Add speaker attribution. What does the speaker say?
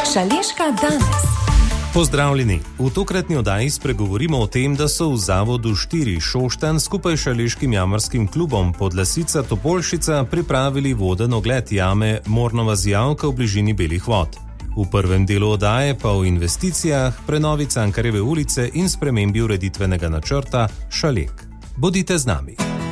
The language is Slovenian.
Speaker 1: Šaleška danes.
Speaker 2: Pozdravljeni. V tokratni oddaji spregovorimo o tem, da so v Zavodu 4 Šoštanj skupaj s Šaleškim jamarskim klubom Podlasica Topolšica pripravili voden ogled jame Mornova Zijavka v bližini Belih vod. V prvem delu oddaje pa o investicijah, prenovi Cankarjeve ulice in spremembi ureditvenega načrta Šalek. Bodite z nami.